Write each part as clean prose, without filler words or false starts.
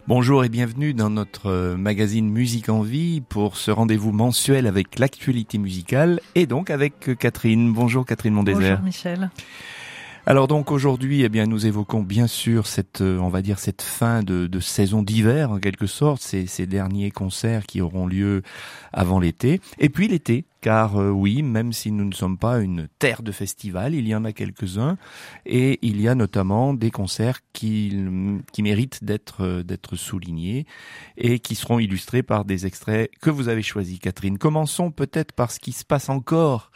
Bonjour et bienvenue dans notre magazine Musique en Vie pour ce rendez-vous mensuel avec l'actualité musicale et donc avec Catherine. Bonjour Catherine Mondésert. Bonjour Michel. Alors donc aujourd'hui, nous évoquons bien sûr cette fin de saison d'hiver en quelque sorte, ces derniers concerts qui auront lieu avant l'été. Et puis l'été, car oui, même si nous ne sommes pas une terre de festival, il y en a quelques-uns et il y a notamment des concerts qui méritent d'être soulignés et qui seront illustrés par des extraits que vous avez choisis, Catherine. Commençons peut-être par ce qui se passe encore,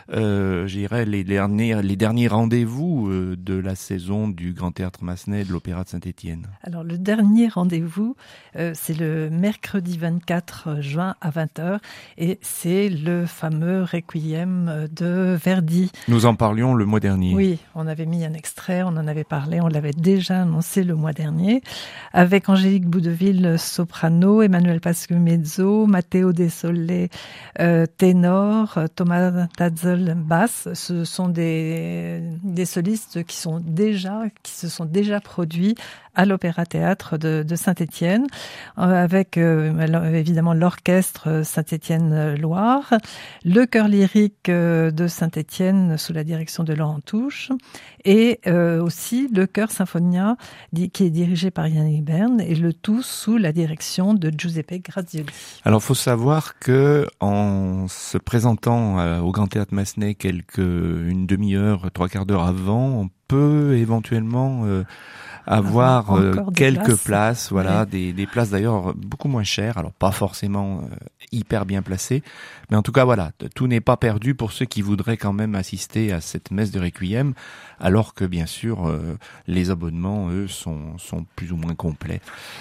les derniers rendez-vous de la saison du Grand Théâtre Massenet de l'Opéra de Saint-Étienne. Alors le dernier rendez-vous, c'est le mercredi 24 juin à 20h et c'est le fameux Requiem de Verdi. Nous en parlions le mois dernier. Oui, on avait mis un extrait, on en avait parlé, on l'avait déjà annoncé le mois dernier, avec Angélique Boudeville, soprano, Emmanuel Pascu, mezzo, Matteo De Sole, ténor, Thomas Tazzel, basse. Ce sont des solistes qui se sont déjà produits à l'Opéra-Théâtre de Saint-Étienne, avec évidemment l'orchestre Saint-Étienne-Loire, le chœur lyrique de Saint-Étienne sous la direction de Laurent Touche, et aussi le chœur Symphonia qui est dirigé par Yannick Bern, et le tout sous la direction de Giuseppe Grazioli. Alors, faut savoir que en se présentant au Grand Théâtre Massenet une demi-heure, trois quarts d'heure avant, on peut éventuellement avoir quelques places, voilà, oui. des places d'ailleurs beaucoup moins chères, alors pas forcément hyper bien placées, mais en tout cas voilà, tout n'est pas perdu pour ceux qui voudraient quand même assister à cette messe de Requiem, alors que bien sûr les abonnements eux sont plus ou moins complets.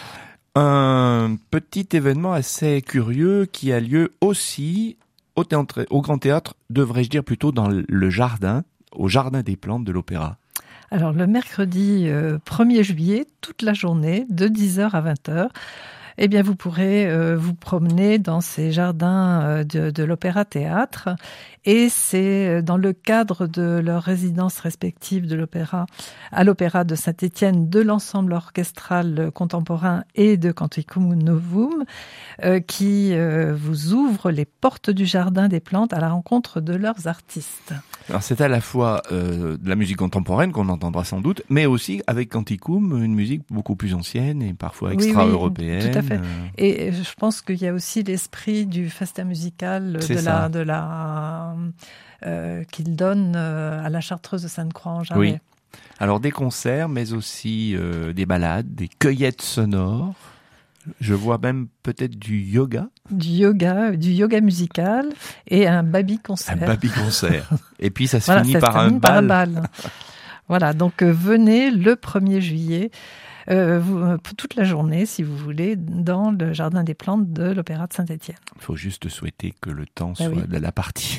Un petit événement assez curieux qui a lieu aussi au Grand Théâtre, devrais-je dire plutôt dans le jardin, au Jardin des Plantes de l'Opéra. Alors le mercredi 1er juillet, toute la journée, de 10h à 20h, eh bien vous pourrez vous promener dans ces jardins de l'Opéra-Théâtre, et c'est dans le cadre de leur résidence respective de l'opéra à l'Opéra de Saint-Étienne, de l'ensemble orchestral contemporain et de Canticum Novum, qui vous ouvre les portes du Jardin des Plantes à la rencontre de leurs artistes. Alors c'est à la fois de la musique contemporaine qu'on entendra sans doute, mais aussi avec Canticum, une musique beaucoup plus ancienne et parfois extra-européenne. Oui, tout à fait. Et je pense qu'il y a aussi l'esprit du festa musical qu'il donne à la Chartreuse de Sainte-Croix en Jarret. Oui. Alors des concerts, mais aussi des ballades, des cueillettes sonores. Je vois même peut-être du yoga. Du yoga musical et un baby-concert. Un baby-concert. Et puis ça se finit par un bal. Voilà, donc venez le 1er juillet, toute la journée, si vous voulez, dans le Jardin des Plantes de l'Opéra de Saint-Étienne. Il faut juste souhaiter que le temps soit de la partie.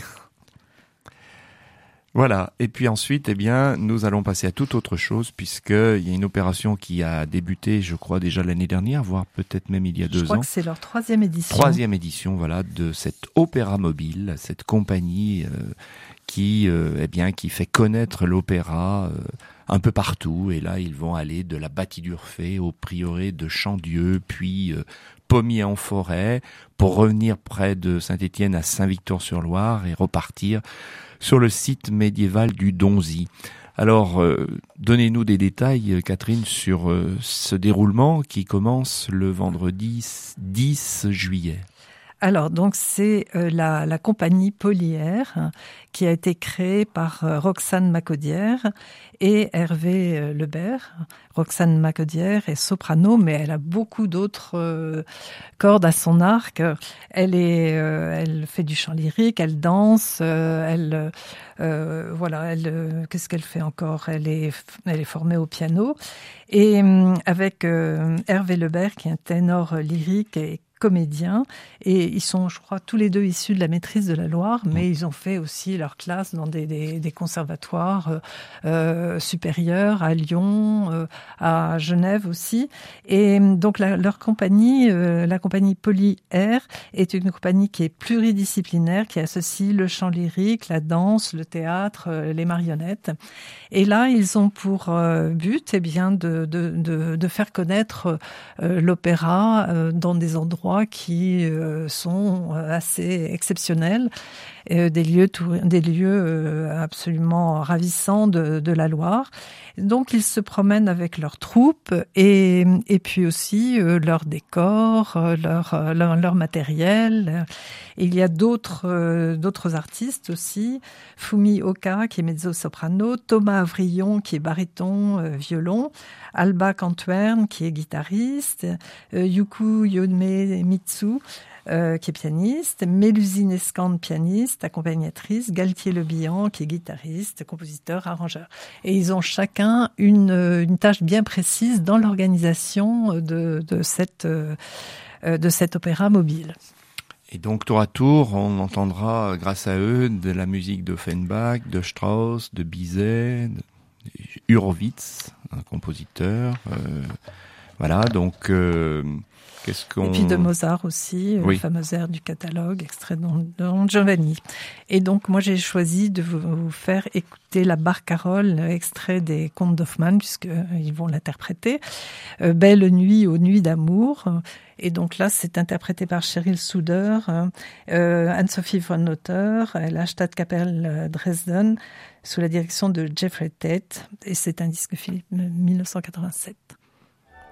Voilà. Et puis ensuite, nous allons passer à toute autre chose, puisqu'il y a une opération qui a débuté, je crois, déjà l'année dernière, voire peut-être même il y a 2 ans. Je crois que c'est leur 3e édition. 3e édition, voilà, de cette Opéra Mobile, cette compagnie qui fait connaître l'opéra un peu partout. Et là, ils vont aller de la Bâtie d'Urfé au prieuré de Chandieu, puis Pommier-en-Forêt, pour revenir près de Saint-Étienne à Saint-Victor-sur-Loire et repartir sur le site médiéval du Donzy. Alors, donnez-nous des détails, Catherine, sur ce déroulement qui commence le vendredi 10 juillet. Alors, donc, c'est la compagnie Polière qui a été créée par Roxane Macaudière et Hervé Lebert. Roxane Macaudière est soprano, mais elle a beaucoup d'autres cordes à son arc. Elle fait du chant lyrique, elle danse, qu'est-ce qu'elle fait encore ? Elle est formée au piano. Et avec Hervé Lebert, qui est un ténor lyrique et comédiens et ils sont, je crois, tous les deux issus de la maîtrise de la Loire, mais ils ont fait aussi leur classe dans des conservatoires supérieurs à Lyon, à Genève aussi. Et donc leur compagnie, la compagnie Poly Air, est une compagnie qui est pluridisciplinaire, qui associe le chant lyrique, la danse, le théâtre, les marionnettes. Et là, ils ont pour but, eh bien, de faire connaître l'opéra dans des endroits qui sont assez exceptionnels, des lieux absolument ravissants de la Loire. Donc ils se promènent avec leurs troupes et puis aussi leur décor, leur matériel. Il y a d'autres artistes aussi, Fumi Oka qui est mezzo-soprano, Thomas Avrillon qui est baryton, violon, Alba Cantwern qui est guitariste, Yuku Yonemitsu qui est pianiste, Mélusine Escande, pianiste, accompagnatrice, Galtier Le Bihan, qui est guitariste, compositeur, arrangeur. Et ils ont chacun une tâche bien précise dans l'organisation de cet opéra mobile. Et donc, tour à tour, on entendra, grâce à eux, de la musique d'Offenbach, de Strauss, de Bizet, de Hurwitz, un compositeur. Voilà, donc... Et puis de Mozart aussi, le fameux air du catalogue, extrait de Don Giovanni. Et donc, moi, j'ai choisi de vous faire écouter la barcarolle, extrait des Contes d'Hoffmann, puisqu'ils vont l'interpréter. Belle nuit aux nuits d'amour. Et donc là, c'est interprété par Cheryl Souder, Anne-Sophie von Notter, la Stadtkapelle Dresden, sous la direction de Jeffrey Tate. Et c'est un disque Philippe 1987.